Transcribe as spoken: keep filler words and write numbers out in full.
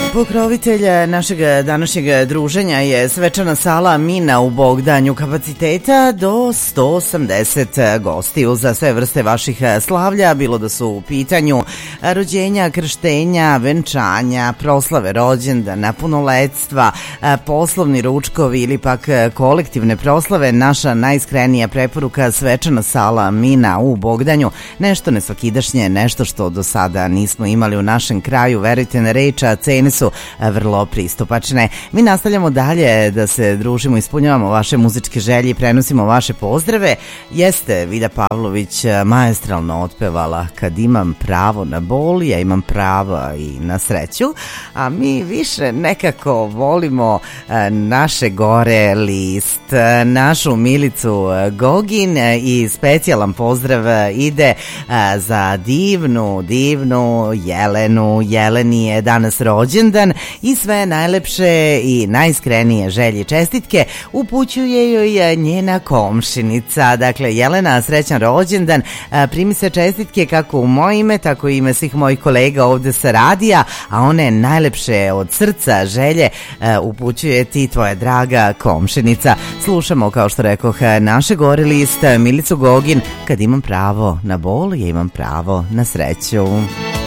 Pokrovitelj našeg današnjeg druženja je svečana sala Mina u Bogdanju, kapaciteta do sto osamdeset gostiju za sve vrste vaših slavlja, bilo da su u pitanju rođenja, krštenja, venčanja, proslave rođendana, punoletstva, poslovni ručkovi ili pak kolektivne proslave. Naša najiskrenija preporuka svečana sala Mina u Bogdanju, nešto nesvakidašnje, nešto što do sada nismo imali u našem kraju, verujte na reč, a cene su vrlo pristupačne. Mi nastavljamo dalje da se družimo, ispunjavamo vaše muzičke želje i prenosimo vaše pozdrave. Jeste Vida Pavlović maestralno otpevala Kad imam pravo na bol, ja imam prava i na sreću, a mi više nekako volimo naše gore list, našu Milicu Gogin, i specijalan pozdrav ide za divnu, divnu Jelenu. Jeleni je danas rođendan i sve najlepše i najiskrenije želje i čestitke upućuje joj njena komšinica. Dakle, Jelena, srećan rođendan, primi se čestitke kako u moje ime, tako i ime svih mojih kolega ovde sa radija, a one najlepše od srca želje upućuje ti tvoja draga komšinica. Slušamo, kao što rekoh, naše gore list, Milicu Gogin, Kad imam pravo na bol, ja imam pravo na sreću.